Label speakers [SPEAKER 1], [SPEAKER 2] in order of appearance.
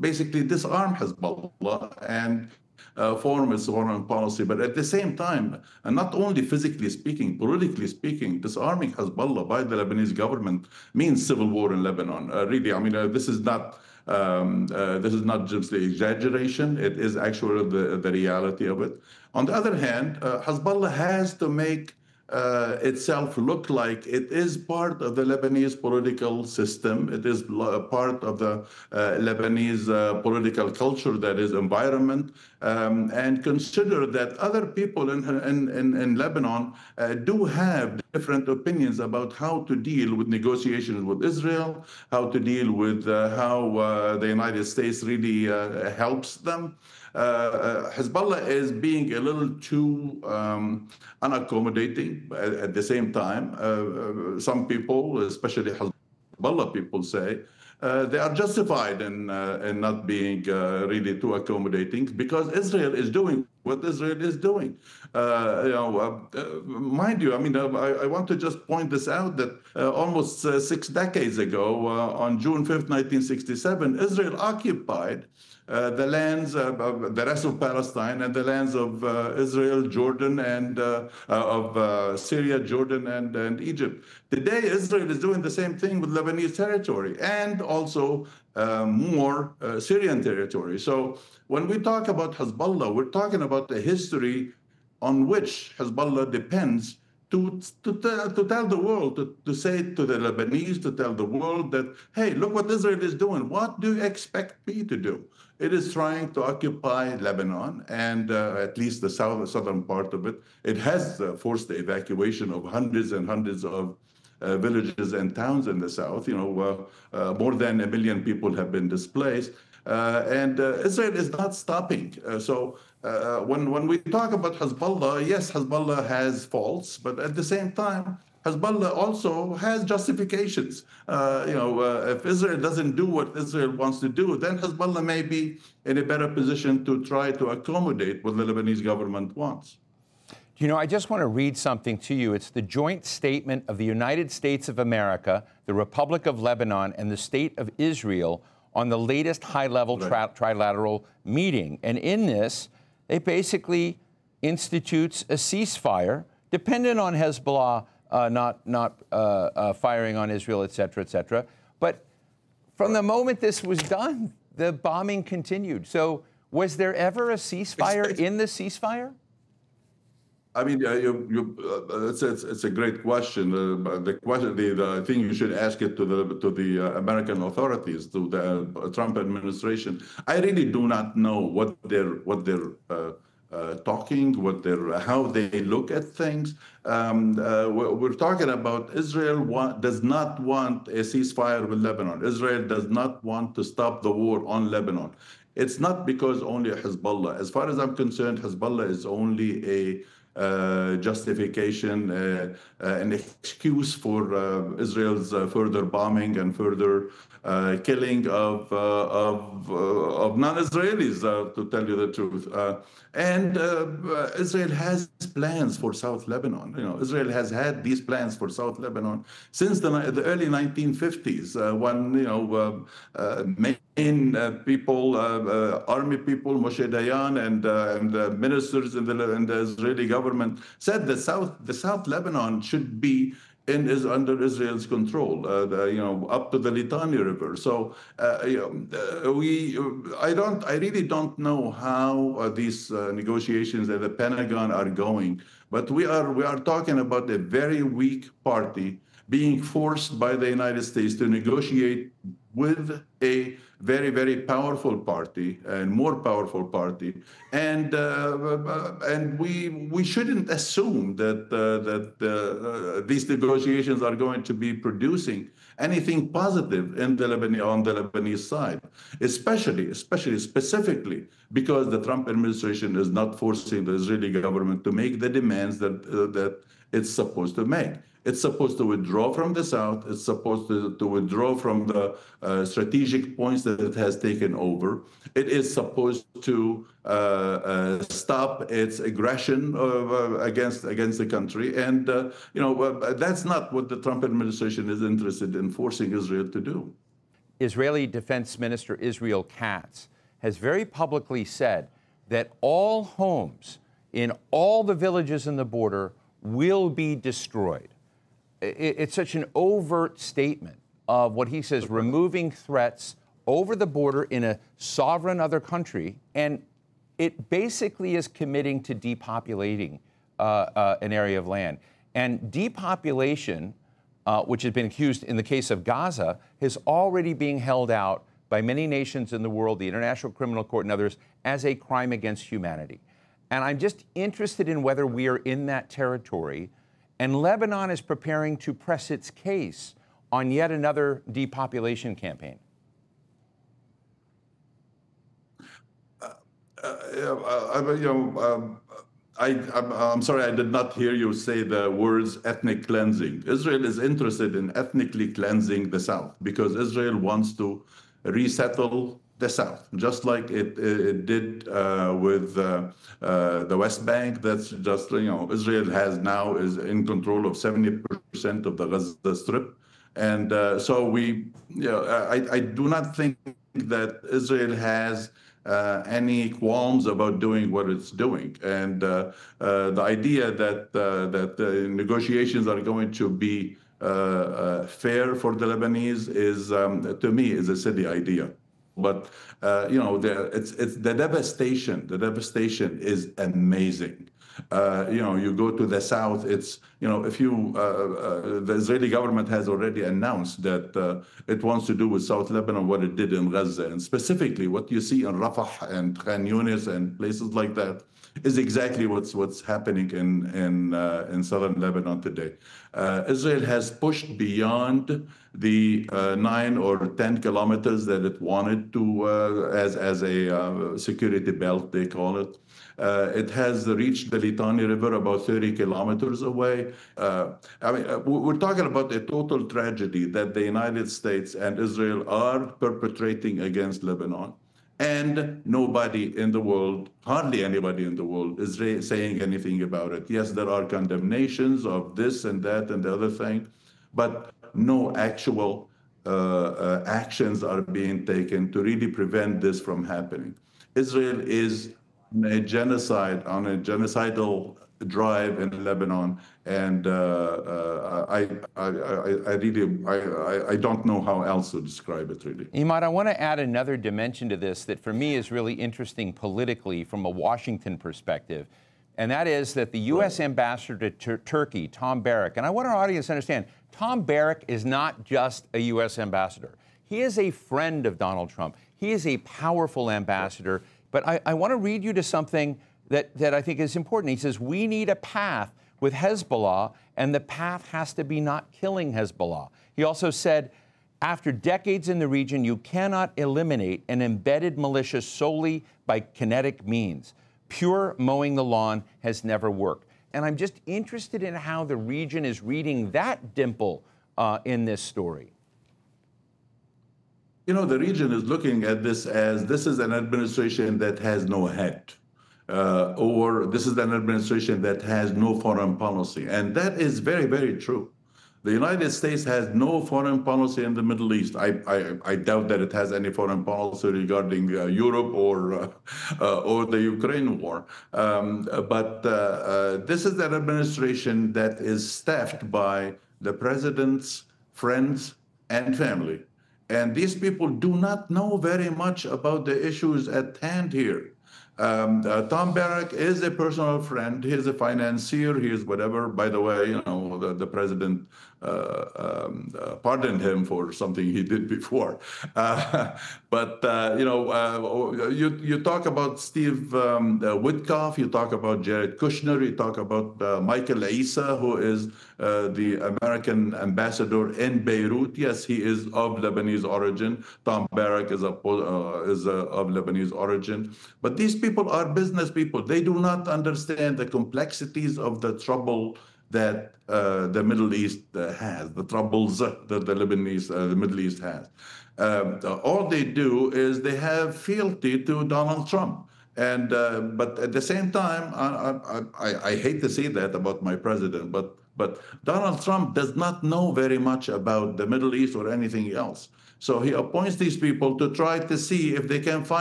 [SPEAKER 1] basically disarm Hezbollah and form its foreign policy. But at the same time, and not only physically speaking, politically speaking, disarming Hezbollah by the Lebanese government means civil war in Lebanon. Really, I mean, this is not just the exaggeration. It is actually the reality of it. On the other hand, Hezbollah has to make itself look like it is part of the Lebanese political system. It is part of the Lebanese political culture, that is environment, and consider that other people in Lebanon do have different opinions about how to deal with negotiations with Israel, how to deal with how the United States really helps them. Hezbollah is being a little too unaccommodating at the same time. Some people, especially Hezbollah people, say they are justified in not being really too accommodating because Israel is doing what Israel is doing. Mind you, I mean, I want to just point this out that almost 6 decades ago, on June 5th, 1967, Israel occupied the lands, the rest of Palestine, and the lands of Israel, Jordan, and of Syria, Jordan, and Egypt. Today, Israel is doing the same thing with Lebanese territory and also more Syrian territory. So when we talk about Hezbollah, we're talking about the history on which Hezbollah depends to tell the world, to say to the Lebanese, to tell the world that, hey, look what Israel is doing. What do you expect me to do? It is trying to occupy Lebanon and at least the southern part of it. It has forced the evacuation of hundreds and hundreds of villages and towns in the south. More than 1 million people have been displaced. And Israel is not stopping. So when we talk about Hezbollah, yes, Hezbollah has faults, but at the same time, Hezbollah also has justifications. If Israel doesn't do what Israel wants to do, then Hezbollah may be in a better position to try to accommodate what the Lebanese government wants.
[SPEAKER 2] I just want to read something to you. It's the joint statement of the United States of America, the Republic of Lebanon, and the State of Israel on the latest high-level trilateral meeting. And in this, it basically institutes a ceasefire dependent on Hezbollah not firing on Israel, et cetera, et cetera. But from the moment this was done, the bombing continued. So was there ever a ceasefire in the ceasefire?
[SPEAKER 1] I mean, it's a great question. The thing you should ask it to the American authorities, to the Trump administration. I really do not know what they're talking, how they look at things. We're talking about Israel does not want a ceasefire with Lebanon. Israel does not want to stop the war on Lebanon. It's not because only Hezbollah. As far as I'm concerned, Hezbollah is only a justification, an excuse for Israel's further bombing and further killing of non-Israelis, to tell you the truth. And Israel has plans for South Lebanon. Israel has had these plans for South Lebanon since the early 1950s, when main people, army people, Moshe Dayan and ministers in the Israeli government said that the South Lebanon should be is under Israel's control, up to the Litani River. So I really don't know how these negotiations at the Pentagon are going, but we are talking about a very weak party being forced by the United States to negotiate with a very, very powerful party and more powerful party, and we shouldn't assume that these negotiations are going to be producing anything positive on the Lebanese side, specifically because the Trump administration is not forcing the Israeli government to make the demands that it's supposed to make. It's supposed to withdraw from the South. It's supposed to withdraw from the strategic points that it has taken over. It is supposed to stop its aggression against the country. And, that's not what the Trump administration is interested in forcing Israel to do.
[SPEAKER 2] Israeli Defense Minister Israel Katz has very publicly said that all homes in all the villages in the border will be destroyed. It's such an overt statement of what he says, removing threats over the border in a sovereign other country, and it basically is committing to depopulating an area of land. And depopulation, which has been accused in the case of Gaza, is already being held out by many nations in the world, the International Criminal Court and others, as a crime against humanity. And I'm just interested in whether we are in that territory. And Lebanon is preparing to press its case on yet another depopulation campaign.
[SPEAKER 1] I'm sorry, I did not hear you say the words ethnic cleansing. Israel is interested in ethnically cleansing the South because Israel wants to resettle the South, just like it did with the West Bank. That's just, Israel is in control of 70% of the Gaza Strip. And so I do not think that Israel has any qualms about doing what it's doing. And the idea that negotiations are going to be fair for the Lebanese is, to me, is a silly idea. But it's the devastation. The devastation is amazing. You go to the south. It's the Israeli government has already announced that it wants to do with South Lebanon what it did in Gaza, and specifically what you see in Rafah and Khan Yunis and places like that is exactly what's happening in southern Lebanon today. Israel has pushed beyond the 9 or 10 kilometers that it wanted to as a security belt, they call it. It has reached the Litani River about 30 kilometers away. We're talking about a total tragedy that the United States and Israel are perpetrating against Lebanon. And nobody in the world, hardly anybody in the world, is saying anything about it. Yes, there are condemnations of this and that and the other thing, but no actual actions are being taken to really prevent this from happening. Israel is on a genocidal drive in Lebanon, and I don't know how else to describe it, really.
[SPEAKER 2] Imad, I want to add another dimension to this that for me is really interesting politically from a Washington perspective, and that is that the U.S. ambassador to Turkey, Tom Barrack, and I want our audience to understand, Tom Barrack is not just a U.S. ambassador. He is a friend of Donald Trump. He is a powerful ambassador, but I want to read you to something that I think is important. He says, we need a path with Hezbollah, and the path has to be not killing Hezbollah. He also said, after decades in the region, you cannot eliminate an embedded militia solely by kinetic means. Pure mowing the lawn has never worked. And I'm just interested in how the region is reading that dimple in this story.
[SPEAKER 1] The region is looking at this as this is an administration that has no head. Or this is an administration that has no foreign policy. And that is very, very true. The United States has no foreign policy in the Middle East. I doubt that it has any foreign policy regarding Europe or the Ukraine war. But this is an administration that is staffed by the president's friends and family. And these people do not know very much about the issues at hand here. Tom Barrack is a personal friend. He is a financier. He is whatever. By the way, the president pardoned him for something he did before. But you talk about Steve Witkoff. You talk about Jared Kushner. You talk about Michael Issa, who is the American ambassador in Beirut. Yes, he is of Lebanese origin. Tom Barrack is of Lebanese origin. But these people are business people. They do not understand the complexities of the trouble that the Middle East has, the troubles that the Middle East has. All they do is they have fealty to Donald Trump. And but at the same time, I hate to say that about my president, but Donald Trump does not know very much about the Middle East or anything else. So he appoints these people to try to see if they can find